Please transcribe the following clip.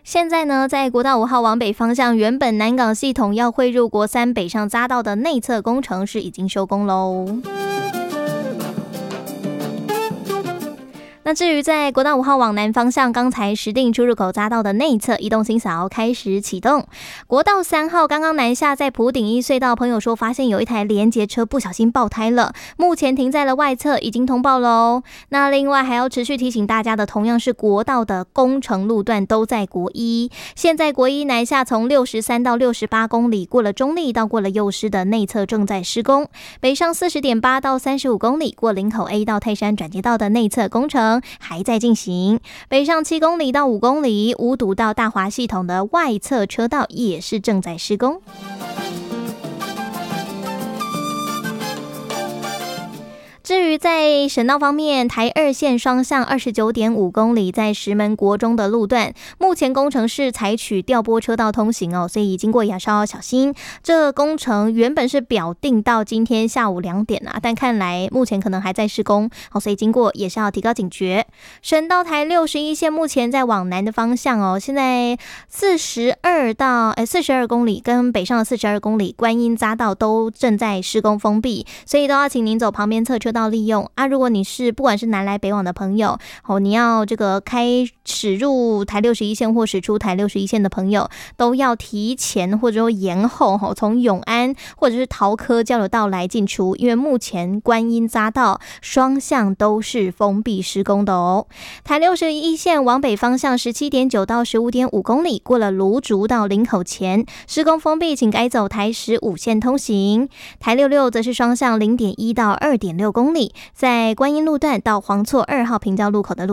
现在呢，在国道5号往北方向，原本南港系统要汇入国三北上匝道的内侧工程是已经收工喽。那至于在国道5号往南方向，刚才石碇出入口匝道的内侧移动清扫开始启动。国道3号刚刚南下，在埔顶一隧道，朋友说发现有一台连结车不小心爆胎了，目前停在了外侧，已经通报喽。那另外还要持续提醒大家的，同样是国道的工程路段都在国一。现在国一南下从63到68公里，过了中立到过了幼师的内侧正在施工，北上40.8到35公里，过林口 A 到泰山转接道的内侧工程还在进行，北上7公里到5公里，五堵到大华系统的外侧车道也是正在施工。至于在省道方面，台2线双向29.5公里，在石门国中的路段，目前工程是采取调拨车道通行哦，所以经过也稍小心。这工程原本是表定到今天下午2点啊，但看来目前可能还在施工哦，所以经过也是要提高警觉。省道台61线目前在往南的方向哦，现在42公里跟北上的42公里，观音匝道都正在施工封闭，所以都要请您走旁边侧车道利用啊。如果你是不管是南来北往的朋友哦，你要这个驶入台61线或驶出台61线的朋友，都要提前或者说延后从永安或者是桃科交流道来进出，因为目前观音匝道双向都是封闭施工的哦。台61线往北方向17.9到15.5公里，过了芦竹到林口前施工封闭，请改走台15线通行。台66则是双向0.1到2.6公里，在观音路段到黄厝2号平交路口的路